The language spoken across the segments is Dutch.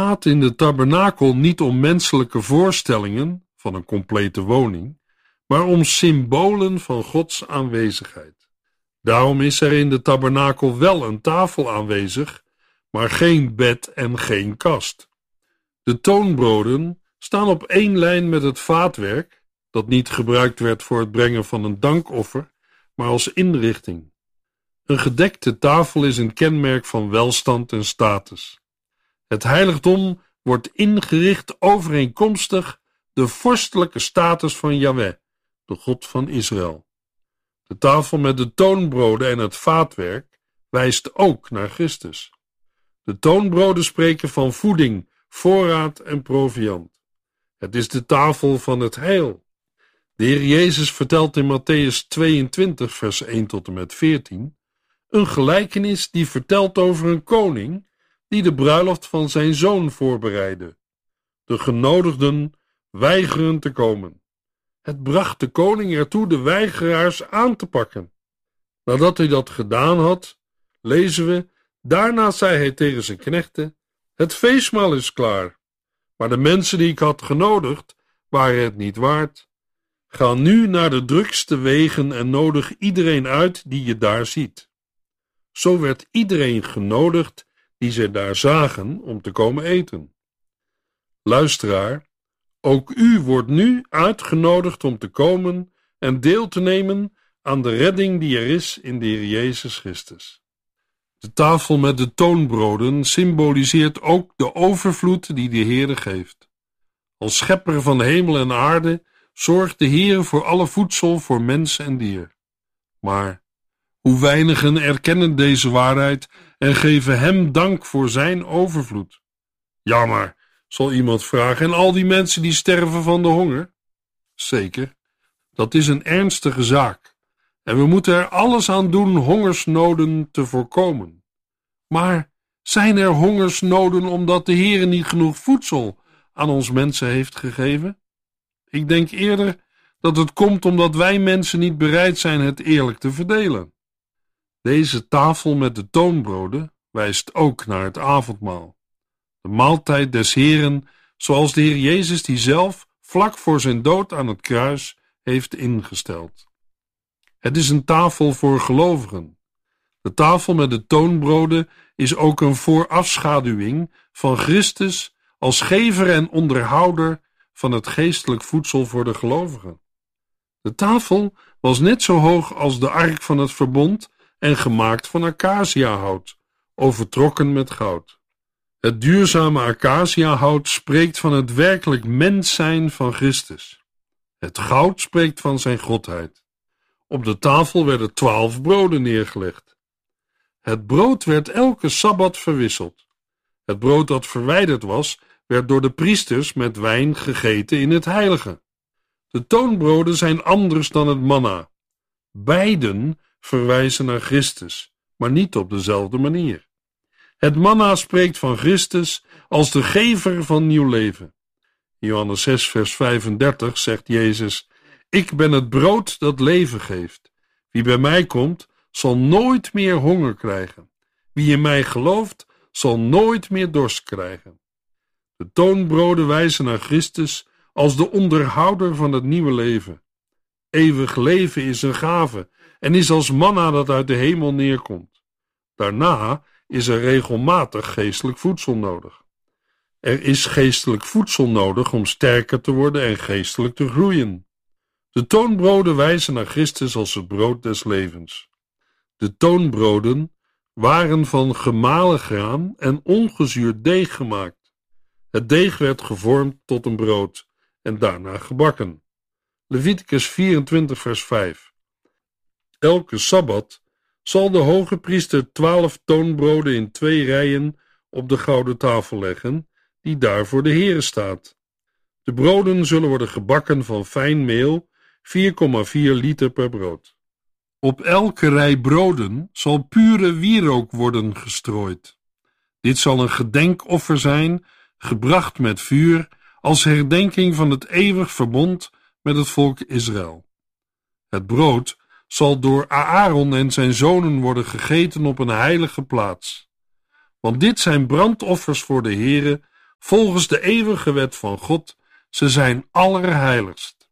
gaat in de tabernakel niet om menselijke voorstellingen van een complete woning, maar om symbolen van Gods aanwezigheid. Daarom is er in de tabernakel wel een tafel aanwezig, maar geen bed en geen kast. De toonbroden staan op één lijn met het vaatwerk, dat niet gebruikt werd voor het brengen van een dankoffer, maar als inrichting. Een gedekte tafel is een kenmerk van welstand en status. Het heiligdom wordt ingericht overeenkomstig de vorstelijke status van Jahweh, de God van Israël. De tafel met de toonbroden en het vaatwerk wijst ook naar Christus. De toonbroden spreken van voeding, voorraad en proviand. Het is de tafel van het heil. De Heer Jezus vertelt in Mattheüs 22 vers 1 tot en met 14 een gelijkenis die vertelt over een koning die de bruiloft van zijn zoon voorbereidde. De genodigden weigeren te komen. Het bracht de koning ertoe de weigeraars aan te pakken. Nadat hij dat gedaan had, lezen we, daarna zei hij tegen zijn knechten, het feestmaal is klaar, maar de mensen die ik had genodigd waren het niet waard. Ga nu naar de drukste wegen en nodig iedereen uit die je daar ziet. Zo werd iedereen genodigd die ze daar zagen om te komen eten. Luisteraar, ook u wordt nu uitgenodigd om te komen en deel te nemen aan de redding die er is in de Heer Jezus Christus. De tafel met de toonbroden symboliseert ook de overvloed die de Heere geeft. Als schepper van hemel en aarde zorgt de Heere voor alle voedsel voor mens en dier. Maar hoe weinigen erkennen deze waarheid en geven hem dank voor zijn overvloed. Ja, maar, zal iemand vragen, en al die mensen die sterven van de honger? Zeker, dat is een ernstige zaak. En we moeten er alles aan doen hongersnoden te voorkomen. Maar zijn er hongersnoden omdat de Heere niet genoeg voedsel aan ons mensen heeft gegeven? Ik denk eerder dat het komt omdat wij mensen niet bereid zijn het eerlijk te verdelen. Deze tafel met de toonbroden wijst ook naar het avondmaal. De maaltijd des Heeren, zoals de Heer Jezus die zelf vlak voor zijn dood aan het kruis heeft ingesteld. Het is een tafel voor gelovigen. De tafel met de toonbroden is ook een voorafschaduwing van Christus als gever en onderhouder van het geestelijk voedsel voor de gelovigen. De tafel was net zo hoog als de ark van het verbond en gemaakt van acaciahout, overtrokken met goud. Het duurzame acaciahout spreekt van het werkelijk mens zijn van Christus. Het goud spreekt van zijn godheid. Op de tafel werden 12 broden neergelegd. Het brood werd elke sabbat verwisseld. Het brood dat verwijderd was, werd door de priesters met wijn gegeten in het heilige. De toonbroden zijn anders dan het manna. Beiden verwijzen naar Christus, maar niet op dezelfde manier. Het manna spreekt van Christus als de gever van nieuw leven. In Johannes 6 vers 35 zegt Jezus, ik ben het brood dat leven geeft. Wie bij mij komt, zal nooit meer honger krijgen. Wie in mij gelooft, zal nooit meer dorst krijgen. De toonbroden wijzen naar Christus als de onderhouder van het nieuwe leven. Eeuwig leven is een gave en is als manna dat uit de hemel neerkomt. Daarna is er regelmatig geestelijk voedsel nodig. Er is geestelijk voedsel nodig om sterker te worden en geestelijk te groeien. De toonbroden wijzen naar Christus als het brood des levens. De toonbroden waren van gemalen graan en ongezuurd deeg gemaakt. Het deeg werd gevormd tot een brood en daarna gebakken. Leviticus 24 vers 5. Elke sabbat zal de hoge priester 12 toonbroden in 2 rijen op de gouden tafel leggen, die daar voor de Heere staat. De broden zullen worden gebakken van fijn meel, 4,4 liter per brood. Op elke rij broden zal pure wierook worden gestrooid. Dit zal een gedenkoffer zijn, gebracht met vuur, als herdenking van het eeuwig verbond met het volk Israël. Het brood zal door Aaron en zijn zonen worden gegeten op een heilige plaats. Want dit zijn brandoffers voor de Heere, volgens de eeuwige wet van God, ze zijn allerheiligst.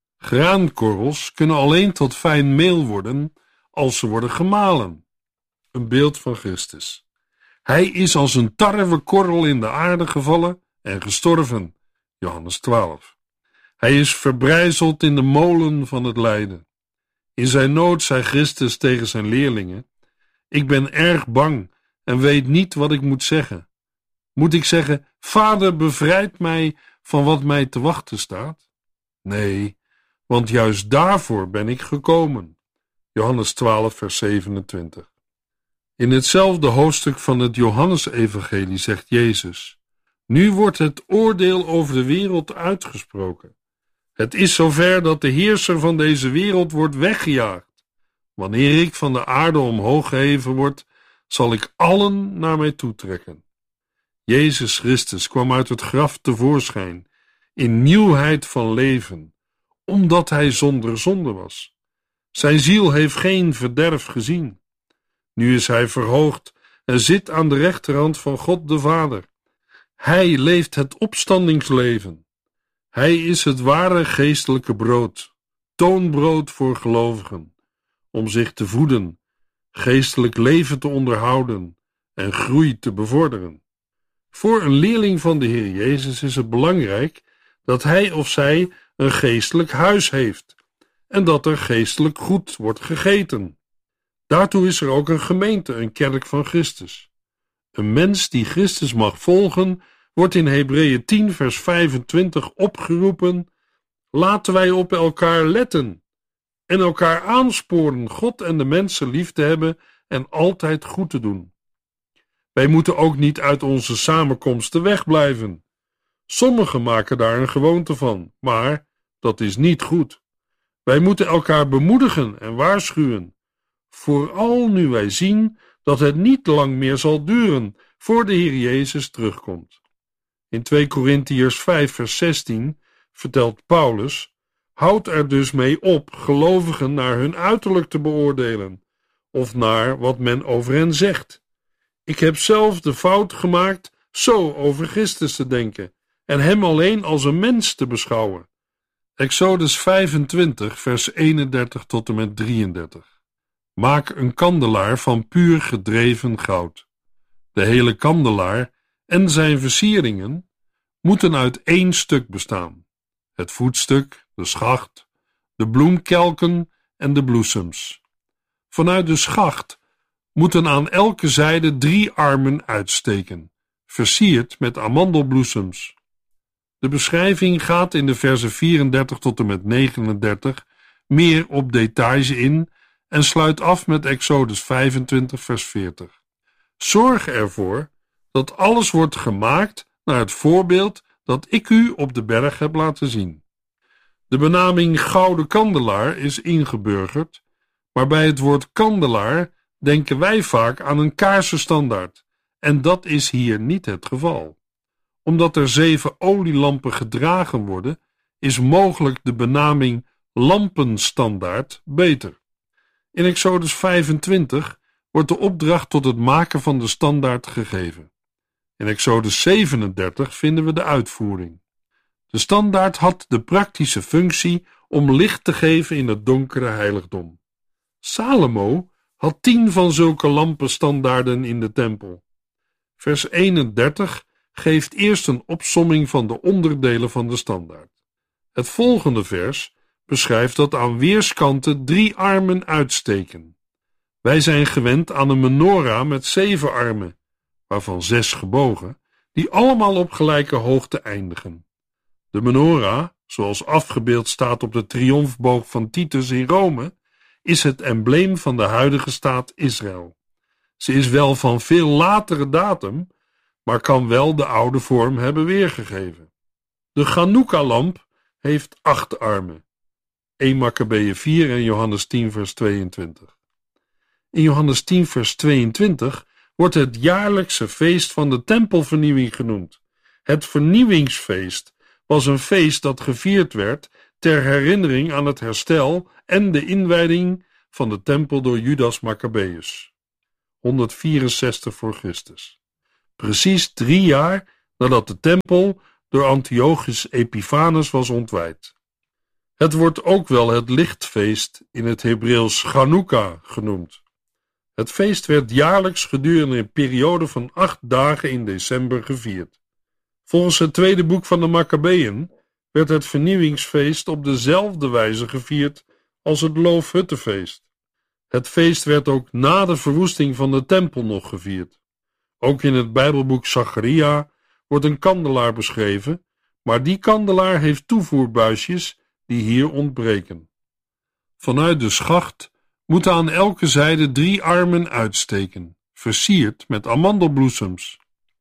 Graankorrels kunnen alleen tot fijn meel worden als ze worden gemalen. Een beeld van Christus. Hij is als een tarwekorrel in de aarde gevallen en gestorven. Johannes 12. Hij is verbrijzeld in de molen van het lijden. In zijn nood zei Christus tegen zijn leerlingen: ik ben erg bang en weet niet wat ik moet zeggen. Moet ik zeggen: Vader, bevrijd mij van wat mij te wachten staat? Nee, want juist daarvoor ben ik gekomen. Johannes 12, vers 27. In hetzelfde hoofdstuk van het Johannesevangelie zegt Jezus: nu wordt het oordeel over de wereld uitgesproken. Het is zover dat de heerser van deze wereld wordt weggejaagd. Wanneer ik van de aarde omhoog geheven word, zal ik allen naar mij toetrekken. Jezus Christus kwam uit het graf tevoorschijn, in nieuwheid van leven, omdat hij zonder zonde was. Zijn ziel heeft geen verderf gezien. Nu is hij verhoogd en zit aan de rechterhand van God de Vader. Hij leeft het opstandingsleven. Hij is het ware geestelijke brood, toonbrood voor gelovigen, om zich te voeden, geestelijk leven te onderhouden en groei te bevorderen. Voor een leerling van de Heer Jezus is het belangrijk dat hij of zij een geestelijk huis heeft en dat er geestelijk goed wordt gegeten. Daartoe is er ook een gemeente, een kerk van Christus. Een mens die Christus mag volgen, wordt in Hebreeën 10 vers 25 opgeroepen: laten wij op elkaar letten en elkaar aansporen God en de mensen lief te hebben en altijd goed te doen. Wij moeten ook niet uit onze samenkomsten wegblijven. Sommigen maken daar een gewoonte van, maar dat is niet goed. Wij moeten elkaar bemoedigen en waarschuwen, vooral nu wij zien dat het niet lang meer zal duren voor de Heer Jezus terugkomt. In 2 Korintiërs 5 vers 16 vertelt Paulus: houd er dus mee op gelovigen naar hun uiterlijk te beoordelen, of naar wat men over hen zegt. Ik heb zelf de fout gemaakt zo over Christus te denken en hem alleen als een mens te beschouwen. Exodus 25 vers 31 tot en met 33. Maak een kandelaar van puur gedreven goud. De hele kandelaar en zijn versieringen moeten uit één stuk bestaan: het voetstuk, de schacht, de bloemkelken en de bloesems. Vanuit de schacht moeten aan elke zijde 3 armen uitsteken, versierd met amandelbloesems. De beschrijving gaat in de versen 34 tot en met 39 meer op details in en sluit af met Exodus 25 vers 40. Zorg ervoor dat alles wordt gemaakt naar het voorbeeld dat ik u op de berg heb laten zien. De benaming gouden kandelaar is ingeburgerd, maar bij het woord kandelaar denken wij vaak aan een kaarsenstandaard, en dat is hier niet het geval. Omdat er 7 olielampen gedragen worden, is mogelijk de benaming lampenstandaard beter. In Exodus 25 wordt de opdracht tot het maken van de standaard gegeven. In Exodus 37 vinden we de uitvoering. De standaard had de praktische functie om licht te geven in het donkere heiligdom. Salomo had 10 van zulke lampenstandaarden in de tempel. Vers 31 geeft eerst een opsomming van de onderdelen van de standaard. Het volgende vers beschrijft dat aan weerskanten 3 armen uitsteken. Wij zijn gewend aan een menorah met 7 armen, waarvan 6 gebogen, die allemaal op gelijke hoogte eindigen. De menorah, zoals afgebeeld staat op de triomfboog van Titus in Rome, is het embleem van de huidige staat Israël. Ze is wel van veel latere datum, maar kan wel de oude vorm hebben weergegeven. De Chanukka-lamp heeft 8 armen. 1 Makkabeeën 4 en Johannes 10 vers 22. In Johannes 10 vers 22 wordt het jaarlijkse feest van de tempelvernieuwing genoemd. Het vernieuwingsfeest was een feest dat gevierd werd ter herinnering aan het herstel en de inwijding van de tempel door Judas Maccabeus. 164 voor Christus. Precies 3 jaar nadat de tempel door Antiochus Epiphanes was ontwijd. Het wordt ook wel het lichtfeest, in het Hebreeuws Chanukka genoemd. Het feest werd jaarlijks gedurende een periode van 8 dagen in december gevierd. Volgens het tweede boek van de Makkabeeën werd het vernieuwingsfeest op dezelfde wijze gevierd als het Loofhuttenfeest. Het feest werd ook na de verwoesting van de tempel nog gevierd. Ook in het Bijbelboek Zacharia wordt een kandelaar beschreven, maar die kandelaar heeft toevoerbuisjes die hier ontbreken. Vanuit de schacht moeten aan elke zijde 3 armen uitsteken, versierd met amandelbloesems.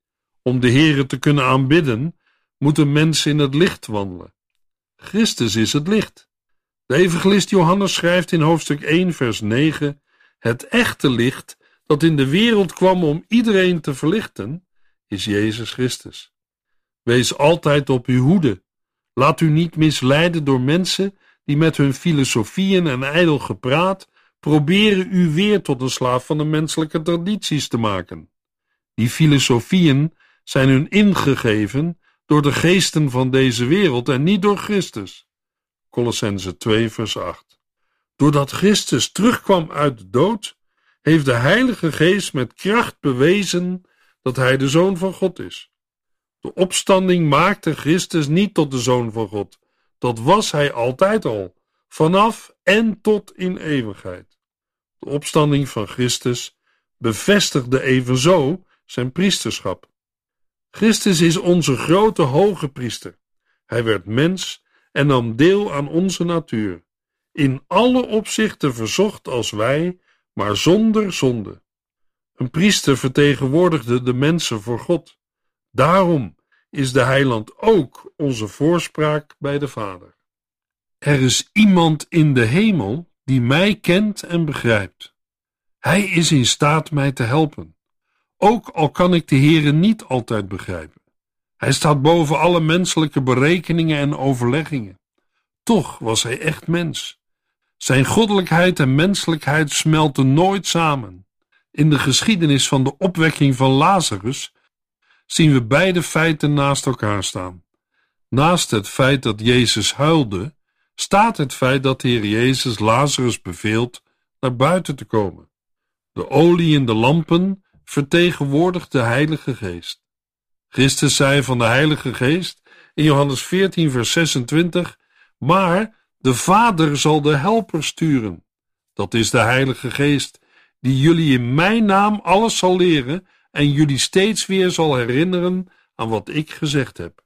Om de Heere te kunnen aanbidden, moeten mensen in het licht wandelen. Christus is het licht. De evangelist Johannes schrijft in hoofdstuk 1 vers 9: het echte licht dat in de wereld kwam om iedereen te verlichten, is Jezus Christus. Wees altijd op uw hoede. Laat u niet misleiden door mensen die met hun filosofieën en ijdel gepraat proberen u weer tot een slaaf van de menselijke tradities te maken. Die filosofieën zijn hun ingegeven door de geesten van deze wereld en niet door Christus. Kolossenzen 2 vers 8. Doordat Christus terugkwam uit de dood, heeft de Heilige Geest met kracht bewezen dat hij de Zoon van God is. De opstanding maakte Christus niet tot de Zoon van God. Dat was hij altijd al, vanaf en tot in eeuwigheid. De opstanding van Christus bevestigde evenzo zijn priesterschap. Christus is onze grote hoge priester. Hij werd mens en nam deel aan onze natuur. In alle opzichten verzocht als wij, maar zonder zonde. Een priester vertegenwoordigde de mensen voor God. Daarom is de heiland ook onze voorspraak bij de Vader. Er is iemand in de hemel die mij kent en begrijpt. Hij is in staat mij te helpen, ook al kan ik de Heere niet altijd begrijpen. Hij staat boven alle menselijke berekeningen en overleggingen. Toch was hij echt mens. Zijn goddelijkheid en menselijkheid smelten nooit samen. In de geschiedenis van de opwekking van Lazarus zien we beide feiten naast elkaar staan. Naast het feit dat Jezus huilde, staat het feit dat de Heer Jezus Lazarus beveelt naar buiten te komen. De olie in de lampen vertegenwoordigt de Heilige Geest. Christus zei van de Heilige Geest in Johannes 14 vers 26: maar de Vader zal de Helper sturen. Dat is de Heilige Geest, die jullie in mijn naam alles zal leren en jullie steeds weer zal herinneren aan wat ik gezegd heb.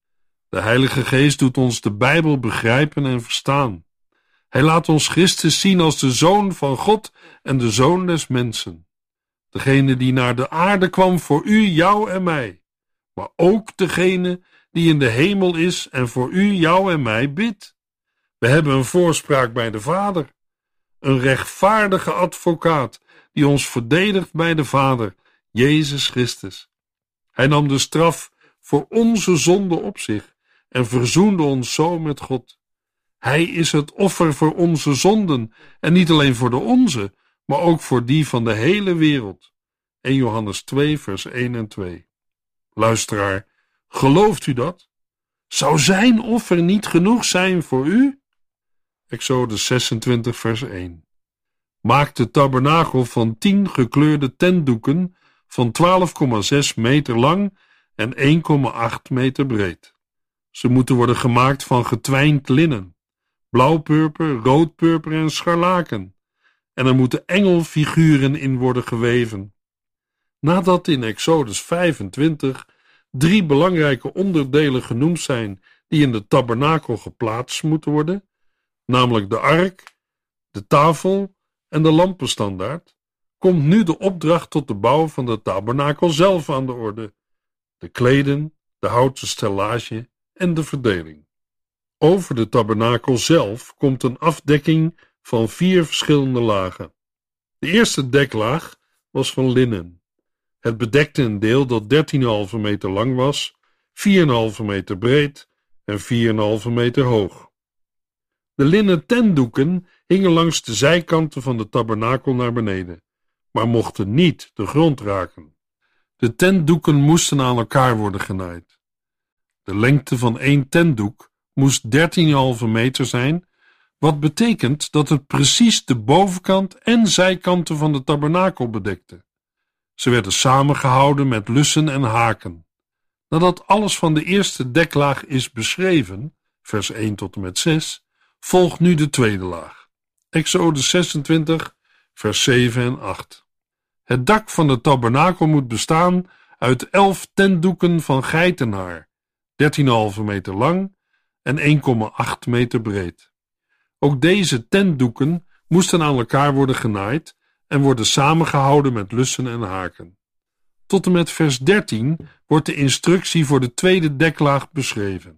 De Heilige Geest doet ons de Bijbel begrijpen en verstaan. Hij laat ons Christus zien als de Zoon van God en de Zoon des mensen. Degene die naar de aarde kwam voor u, jou en mij. Maar ook degene die in de hemel is en voor u, jou en mij bidt. We hebben een voorspraak bij de Vader. Een rechtvaardige advocaat die ons verdedigt bij de Vader, Jezus Christus. Hij nam de straf voor onze zonde op zich en verzoende ons zo met God. Hij is het offer voor onze zonden en niet alleen voor de onze, maar ook voor die van de hele wereld. 1 Johannes 2 vers 1 en 2. Luisteraar, gelooft u dat? Zou zijn offer niet genoeg zijn voor u? Exodus 26 vers 1. Maak de tabernakel van 10 gekleurde tentdoeken van 12,6 meter lang en 1,8 meter breed. Ze moeten worden gemaakt van getwijnd linnen, blauwpurper, roodpurper en scharlaken. En er moeten engelfiguren in worden geweven. Nadat in Exodus 25 3 belangrijke onderdelen genoemd zijn die in de tabernakel geplaatst moeten worden, namelijk de ark, de tafel en de lampenstandaard, komt nu de opdracht tot de bouw van de tabernakel zelf aan de orde. De kleden, de houten stellage en de verdeling. Over de tabernakel zelf komt een afdekking van 4 verschillende lagen. De eerste deklaag was van linnen. Het bedekte een deel dat 13,5 meter lang was, 4,5 meter breed en 4,5 meter hoog. De linnen tentdoeken hingen langs de zijkanten van de tabernakel naar beneden, maar mochten niet de grond raken. De tentdoeken moesten aan elkaar worden genaaid. De lengte van 1 tentdoek moest 13,5 meter zijn, wat betekent dat het precies de bovenkant en zijkanten van de tabernakel bedekte. Ze werden samengehouden met lussen en haken. Nadat alles van de eerste deklaag is beschreven, vers 1 tot en met 6, volgt nu de tweede laag. Exodus 26, vers 7 en 8. Het dak van de tabernakel moet bestaan uit 11 tentdoeken van geitenhaar, 13,5 meter lang en 1,8 meter breed. Ook deze tentdoeken moesten aan elkaar worden genaaid en worden samengehouden met lussen en haken. Tot en met vers 13 wordt de instructie voor de tweede deklaag beschreven.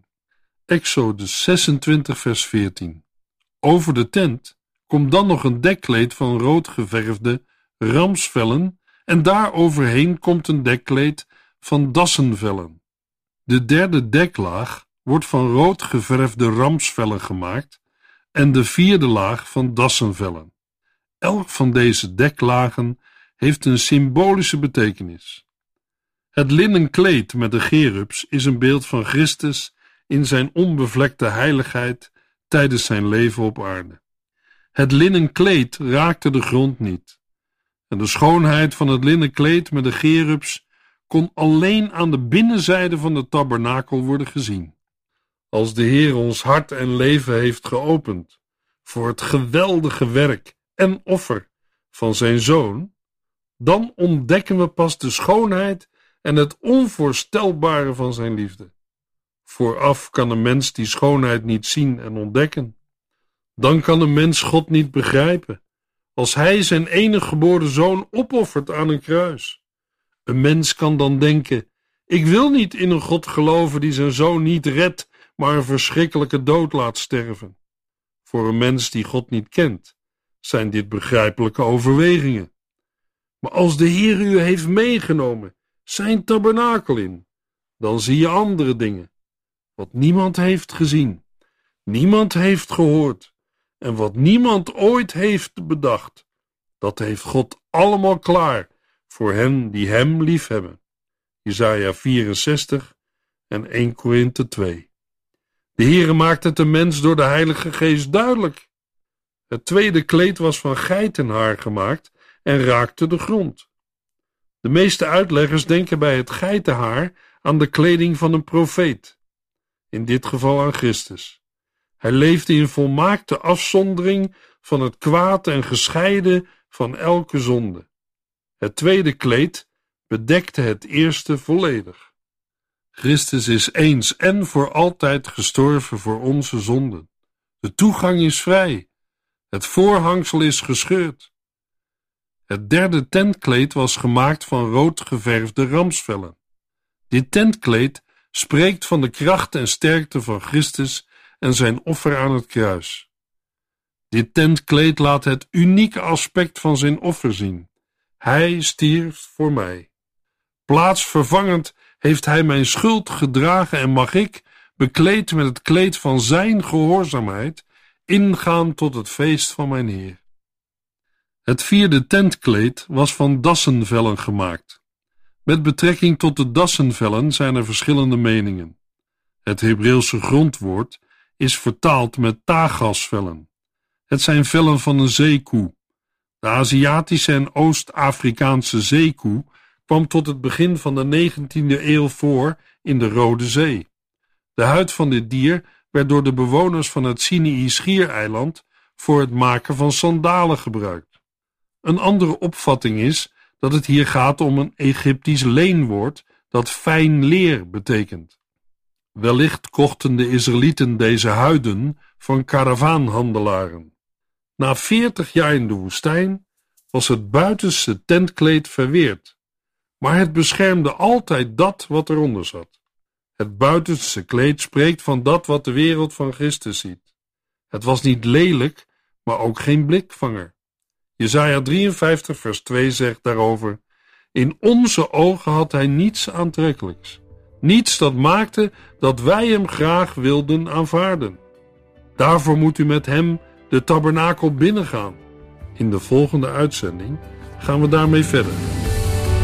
Exodus 26 vers 14. Over de tent komt dan nog een dekkleed van rood geverfde ramsvellen en daaroverheen komt een dekkleed van dassenvellen. De derde deklaag wordt van rood geverfde ramsvellen gemaakt en de vierde laag van dassenvellen. Elk van deze deklagen heeft een symbolische betekenis. Het linnen kleed met de cherubs is een beeld van Christus in zijn onbevlekte heiligheid tijdens zijn leven op aarde. Het linnen kleed raakte de grond niet. En de schoonheid van het linnen kleed met de cherubs kon alleen aan de binnenzijde van de tabernakel worden gezien. Als de Heer ons hart en leven heeft geopend voor het geweldige werk en offer van zijn Zoon, dan ontdekken we pas de schoonheid en het onvoorstelbare van zijn liefde. Vooraf kan een mens die schoonheid niet zien en ontdekken. Dan kan een mens God niet begrijpen, als hij zijn enige geboren zoon opoffert aan een kruis. Een mens kan dan denken: ik wil niet in een God geloven die zijn zoon niet redt, maar een verschrikkelijke dood laat sterven. Voor een mens die God niet kent, zijn dit begrijpelijke overwegingen. Maar als de Heer u heeft meegenomen zijn tabernakel in, dan zie je andere dingen, wat niemand heeft gezien, niemand heeft gehoord en wat niemand ooit heeft bedacht. Dat heeft God allemaal klaar voor hen die hem liefhebben. Jesaja 64 en 1 Korinthe 2. De Heere maakt het de mens door de Heilige Geest duidelijk. Het tweede kleed was van geitenhaar gemaakt en raakte de grond. De meeste uitleggers denken bij het geitenhaar aan de kleding van een profeet, in dit geval aan Christus. Hij leefde in volmaakte afzondering van het kwaad en gescheiden van elke zonde. Het tweede kleed bedekte het eerste volledig. Christus is eens en voor altijd gestorven voor onze zonden. De toegang is vrij. Het voorhangsel is gescheurd. Het derde tentkleed was gemaakt van rood geverfde ramsvellen. Dit tentkleed spreekt van de kracht en sterkte van Christus en zijn offer aan het kruis. Dit tentkleed laat het unieke aspect van zijn offer zien. Hij stierf voor mij. Plaatsvervangend heeft hij mijn schuld gedragen en mag ik, bekleed met het kleed van zijn gehoorzaamheid, ingaan tot het feest van mijn Heer. Het vierde tentkleed was van dassenvellen gemaakt. Met betrekking tot de dassenvellen zijn er verschillende meningen. Het Hebreeuwse grondwoord is vertaald met tagasvellen. Het zijn vellen van een zeekoe. De Aziatische en Oost-Afrikaanse zeekoe kwam tot het begin van de 19e eeuw voor in de Rode Zee. De huid van dit dier werd door de bewoners van het Sinaï-schiereiland voor het maken van sandalen gebruikt. Een andere opvatting is dat het hier gaat om een Egyptisch leenwoord dat fijn leer betekent. Wellicht kochten de Israëlieten deze huiden van karavaanhandelaren. Na 40 jaar in de woestijn was het buitenste tentkleed verweerd, maar het beschermde altijd dat wat eronder zat. Het buitenste kleed spreekt van dat wat de wereld van Christus ziet. Het was niet lelijk, maar ook geen blikvanger. Jesaja 53 vers 2 zegt daarover: in onze ogen had hij niets aantrekkelijks, niets dat maakte dat wij hem graag wilden aanvaarden. Daarvoor moet u met hem de tabernakel binnengaan. In de volgende uitzending gaan we daarmee verder.